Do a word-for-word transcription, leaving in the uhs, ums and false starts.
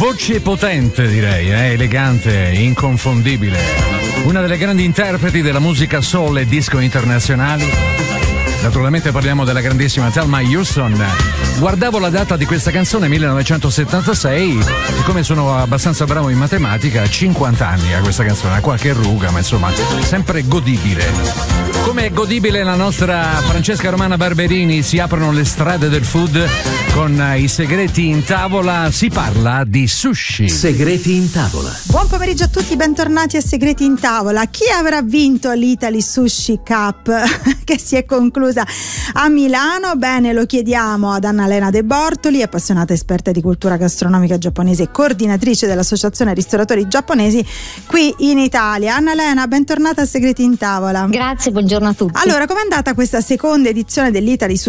voce potente, direi, eh? Elegante, inconfondibile. Una delle grandi interpreti della musica soul e disco internazionali. Naturalmente parliamo della grandissima Thelma Houston. Guardavo la data di questa canzone, millenovecentosettantasei, e come sono abbastanza bravo in matematica, cinquanta anni a questa canzone, ha qualche ruga, ma insomma, sempre godibile. Come è godibile la nostra Francesca Romana Barberini, si aprono le strade del food con i segreti in tavola, si parla di sushi. Segreti in tavola. Buon pomeriggio a tutti, bentornati a Segreti in tavola. Chi avrà vinto l'Italy Sushi Cup che si è conclusa a Milano? Bene, lo chiediamo ad Annalena De Bortoli, appassionata esperta di cultura gastronomica giapponese e coordinatrice dell'Associazione Ristoratori Giapponesi qui in Italia. Annalena, bentornata a Segreti in tavola. Grazie, buongiorno a tutti. Allora, com'è andata questa seconda edizione dell'Italy